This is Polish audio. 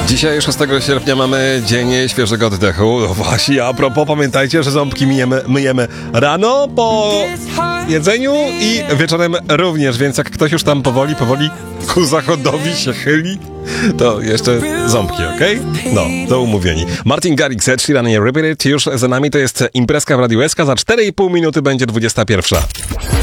Dzisiaj 6 sierpnia mamy Dzień Świeżego Oddechu. No właśnie, a propos, pamiętajcie, że ząbki myjemy rano po jedzeniu i wieczorem również, więc jak ktoś już tam powoli ku zachodowi się chyli, to jeszcze ząbki, okej? No, to umówieni. Martin Garrix, Ed Sheeran i Repeat It już za nami, to jest imprezka w Radiu SK, za 4,5 minuty będzie 21.